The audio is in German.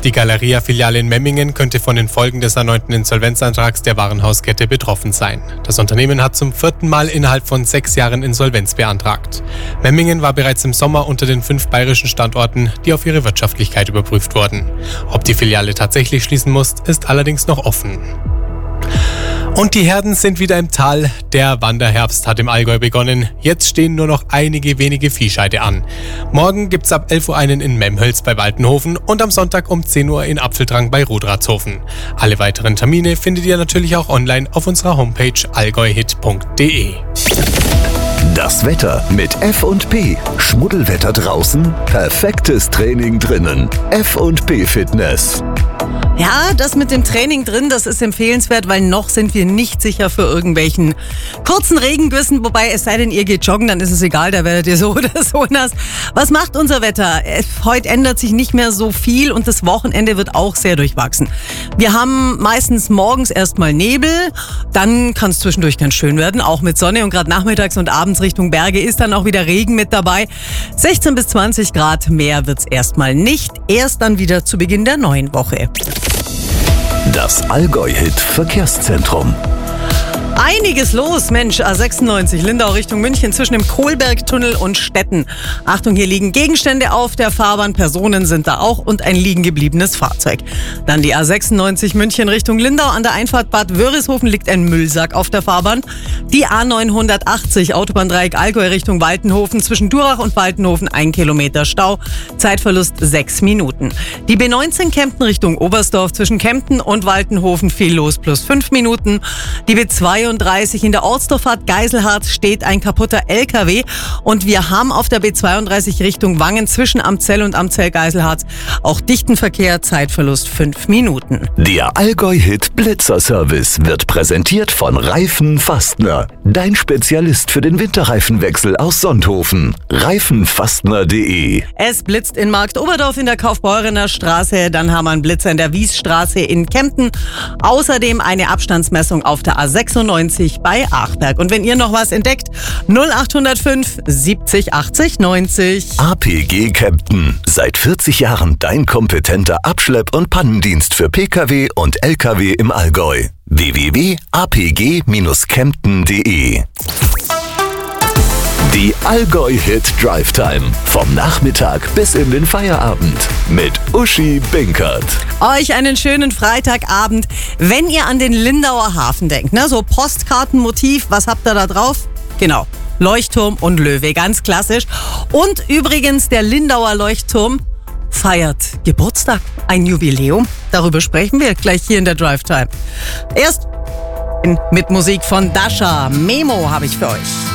Die Galeria-Filiale in Memmingen könnte von den Folgen des erneuten Insolvenzantrags der Warenhauskette betroffen sein. Das Unternehmen hat zum 4. Mal innerhalb von 6 Jahren Insolvenz beantragt. Memmingen war bereits im Sommer unter den 5 bayerischen Standorten, die auf ihre Wirtschaftlichkeit überprüft wurden. Ob die Filiale tatsächlich schließen muss, ist allerdings noch offen. Und die Herden sind wieder im Tal. Der Wanderherbst hat im Allgäu begonnen. Jetzt stehen nur noch einige wenige Viehscheide an. Morgen gibt's ab 11 Uhr einen in Memmhölz bei Waltenhofen und am Sonntag um 10 Uhr in Apfeldrang bei Rodratshofen. Alle weiteren Termine findet ihr natürlich auch online auf unserer Homepage allgäuhit.de. Das Wetter mit F&P. Schmuddelwetter draußen, perfektes Training drinnen. F&P Fitness. Ja, das mit dem Training drin, das ist empfehlenswert, weil noch sind wir nicht sicher für irgendwelchen kurzen Regengüssen. Wobei, es sei denn, ihr geht joggen, dann ist es egal, da werdet ihr so oder so nass. Was macht unser Wetter? Heute ändert sich nicht mehr so viel und das Wochenende wird auch sehr durchwachsen. Wir haben meistens morgens erstmal Nebel, dann kann es zwischendurch ganz schön werden, auch mit Sonne und gerade nachmittags und abends Richtung Berge ist dann auch wieder Regen mit dabei. 16 bis 20 Grad, mehr wird's erstmal nicht, erst dann wieder zu Beginn der neuen Woche. Das Allgäu-Hit Verkehrszentrum. Einiges los, Mensch, A96 Lindau Richtung München zwischen dem Kohlbergtunnel und Stetten. Achtung, hier liegen Gegenstände auf der Fahrbahn, Personen sind da auch und ein liegen gebliebenes Fahrzeug. Dann die A96 München Richtung Lindau, an der Einfahrt Bad Wörishofen liegt ein Müllsack auf der Fahrbahn. Die A980 Autobahndreieck Allgäu Richtung Waltenhofen zwischen Durach und Waltenhofen 1 Kilometer Stau, Zeitverlust 6 Minuten. Die B19 Kempten Richtung Oberstdorf zwischen Kempten und Waltenhofen viel los plus 5 Minuten. Die B32 in der Ortsdorfahrt Geiselhardt steht ein kaputter LKW und wir haben auf der B32 Richtung Wangen zwischen Amzell und Amzell-Geiselhardt auch dichten Verkehr, Zeitverlust 5 Minuten. Der Allgäu-Hit Blitzer-Service wird präsentiert von Reifen Fastner. Dein Spezialist für den Winterreifenwechsel aus Sonthofen. Reifenfastner.de. Es blitzt in Marktoberdorf in der Kaufbeurener Straße, dann haben wir einen Blitzer in der Wiesstraße in Kempten. Außerdem eine Abstandsmessung auf der A96 bei Achberg. Und wenn ihr noch was entdeckt, 0805 70 80 90. APG Kempten. Seit 40 Jahren dein kompetenter Abschlepp- und Pannendienst für Pkw und Lkw im Allgäu. www.apg-kempten.de. Die Allgäu-Hit Drive Time. Vom Nachmittag bis in den Feierabend. Mit Uschi Binkert. Euch einen schönen Freitagabend. Wenn ihr an den Lindauer Hafen denkt, ne, so Postkartenmotiv, was habt ihr da drauf? Genau, Leuchtturm und Löwe, ganz klassisch. Und übrigens, der Lindauer Leuchtturm feiert Geburtstag, ein Jubiläum. Darüber sprechen wir gleich hier in der Drive Time. Erst mit Musik von Dasha. Memo habe ich für euch.